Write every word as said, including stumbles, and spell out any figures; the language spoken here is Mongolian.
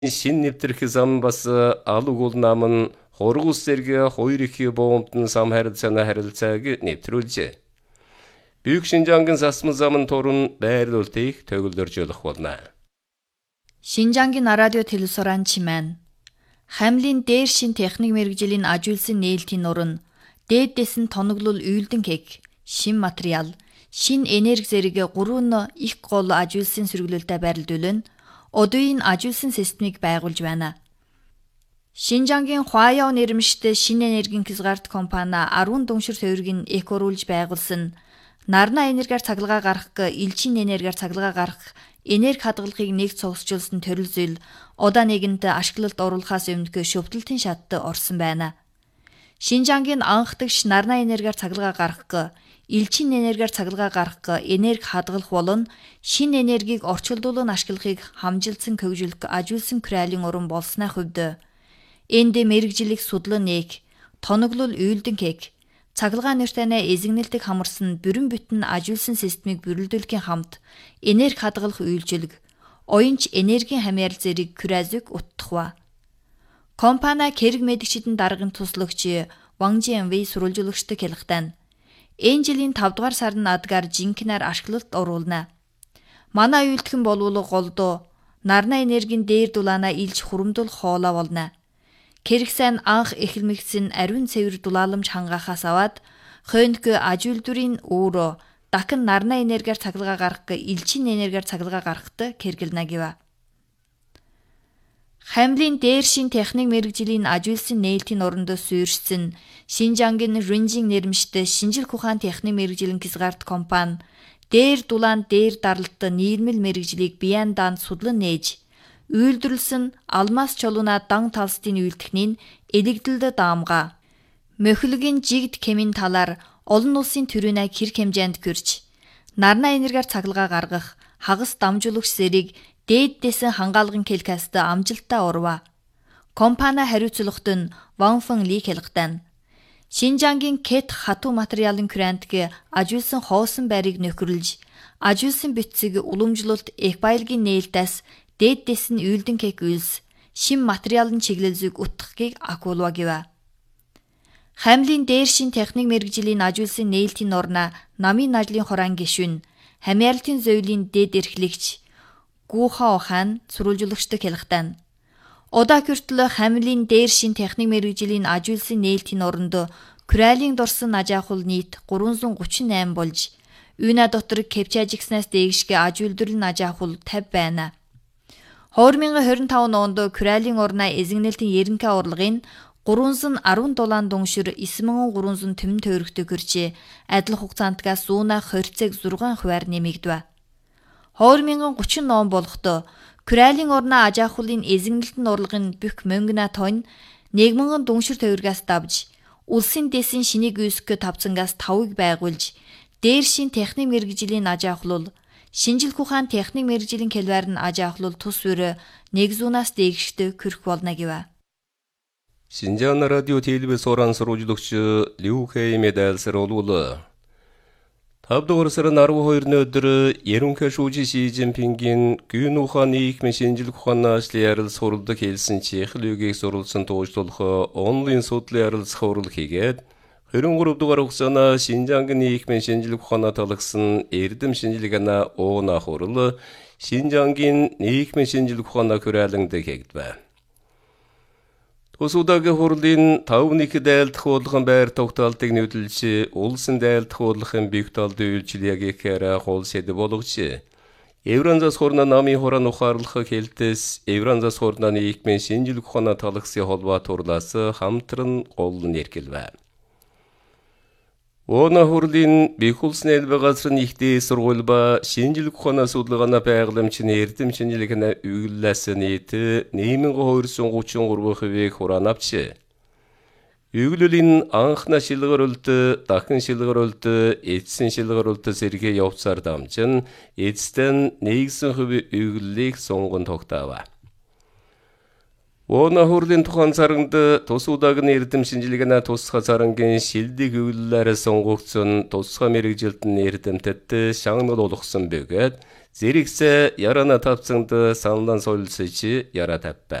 Шин нэвтрэх зам бас алуг ул намын хоргус зэрэг хоёр их боомтон сам харилцааны харилцааг нэвтрүүлжээ. Büyük Шинжангийн засмал замын туран байрлуултыг төгөлдөржүүлэх болно. Шинжангийн радио телевизоран чимэн. Хамлын дээр шин техник мэргэжлийн ажуулсан нээлтийн нуран дээдсэн тоноглол үйлдэн кек, шин материал, шин энерги зэрэг гурван их гол ажуулсан сэргүүлэлтэд байрлуулан одоогийн ажуулсан системийг байгуулж байна. Шинжангийн Хуаяо нэрмжтэй шин энергийн хязгаарт компани арван дүншир тойргийн экоруулж байгуулсан нарна энергиар цахилгаан гаргах, элчин энергиар цахилгаан гаргах, энерги хадгалагыг нэг цогцолжуулсан төрөл зүйл удаа нэгэнт ашиглалт оруулахаас өмнө шөвдөлтийн шатд орсон байна. Шинжангийн анх дэгш нарна энергиар цахилгаан гаргах, элчин энергиар цахилгаан гаргах, энерги хадгалах болон шин энергийг орчуулдуулан ашиглахыг хамжилсан хөгжүүлэх ажуулсан кралын уран болсны хувьд энд мэргэжлийг судлан нээх, тоноглол үйлдэн кек, цахилгаан нэртэнэ эзэгнэлтийг хамарсан бүрэн бүтэн ажуулсан системийг бүрэлдүүлэхийн хамт энерги хадгалах үйлчилэг, оюунч энергийн хамяар зэрэг кразыг уттахва. Компани хэрэг мэдгчидэн даргын туслагч Ван Жинвэй сурвалжуулагчтай хэлэхдээ энэ жилийн тавд дугаар сард адгаар жинкнээр ашиглалт оруулна. Манай үйлдэх болвол голдоо нарна энергийн дээр дулаана илж хуримдуулах хоолоо болно. Кэрэгсэн анх эхлэмэгдсэн ариун цэвэр дулааламж хангаахаас аваад хойног ажуулдварын өөрөө дахин нарна энергиар цахилгаан гаргах, элчин энергиар цахилгаан гаргахад хэрэгэлнэ гэв. Хамлын дээр шин техник мэргэжлийн ажуулсан нээлтийн орондоо суурьшсан Шинжангийн Ринжин нэрмжтэй шинжлэх ухаан техник мэргэжлийн хязгаарт компани дээр дулаан дээр даралт нийгмэл мэргэжлийг биян даанд судлан нээж үйлдвэрлсэн алмаз чулууна дан талстын үйлдэхний элэгдэлд даамга. Мөхөлгийн жигд кемийн талаар олон улсын төрөнө хэрэг хэмжээнд гэрч нарна энергиар цахилгаан гаргах, хагас дамжуулагч зэрэг дээдсэн хангаалгын келкаст амжилттай орва. Компани хариуцлагт нь Ван Фэн Ли хэлэхдээ Шинжангийн кет хатуу материалын крантг ажуулсан хоосон байрыг нөхөрлж, ажуулсан битцэг уламжлалт экбайлгийн нээлтээс дээдсэн үйлдэн кек үйлс, шин материалын чиглэлзэг утгахыг акуулва гэв. Хамлын дээр шин техник мэргэжлийн ажуулсан нээлтийн норна намын ажлын хораан гишүүн, хамяарлтын зөвлийн дээд эрхлэгч Гухао хаан сурвалжуулагчтай хэлэхдээ удаа хүртэл хамлын дээр шин техник мэргэжлийн ажуулсан нээлтийн оронд кралын дурсан ажаахул нийт гурван гучин eight болж, үйна дотор кепчажикснаас дээшгэ ажуулдварын ажаахул fifty байна. two thousand twenty-five онд кралын орна эзэгнэлтийн ерөнхий урлагийн three hundred ten дүншир nine thousand three hundred төмөн тойрогтой гэрчээ адил хугацаантгаас one twenty-six хувиар нэмэгдэв. two thousand thirty-nine болохдоо кралын орна ажаахуулын эзэгнэлтэн урлагийн бүх мөнгөна тонн one thousand дүншир тойргоос давж, улсын дэсэн шинийг үүсгэх тавцангаас five-ыг байгуулж, дээр шин техник мэргэжлийн ажаахлуул, шинжлэх ухаан техник мэргэжлийн хэлбэр нь ажаахлуул тус үр one hundred-аас дээштэй хүрэх болно гэв. Шинжаан радио телевизоран сурвалжуулагч Лю Хэймэ дайлсруулвал тавд дугаар сарын twelve-ны өдөр ерөнхий шүүжи Ши Цзиньпингийн гүйн ухааны нийгмийн шинжлэх ухааны ажлын ярилцах хурлд хэлсэн чихлүүгийг сурвалжсан туужлуулах онлайн судлалын ярилцах хурал хийгээд twenty-three дугаар хугацааны Шинжангийн нийгмийн шинжлэх ухааны талхсан эрдэм шинжилгээний ууна хурал Шинжангийн нийгмийн шинжлэх ухааны хураланд хийгдэв. Усудагийн хурлын five нэг дайлдах уулган байр тогтоолтыг нүүдэлж улсын дайлдах уулгын бих талдын үйлчлэгийг ихээр хол сэдв болгож Евразиас хурна намын хураан ухаарлах хэлтээс Евразиас хурна нийгмийн шинжлэх ухааны талхсын холбоо турлаас хамтран гол нэрхэлвэ. Ууна хурлын бих улсын элбэ газрын ихтэй сургууль ба шинжлэх ухааны судалгааны байгаламжны эрдэм шинжилгээний үйлээс нийт one thousand two hundred thirty-three хувийг хураан авчээ. Үйлөлийн анхна шилгэрүүлэлт, дахин шилгэрүүлэлт, эцсийн шилгэрүүлэлт сэргээ явцаар дамжин эцэстэн нэгэн хувийн үйллийг сунган тогтоов. Оны хурдын тухан сарыңды тосудагын эрдім шинжилгена тосқа сарыңген шилдік үйлілері соңғықсын тосқа мерекжилтін эрдім тәтті шаңныл олықсын бөгет, зеріксе ярана тапсыңды санлан сойлсычы яра тәппә.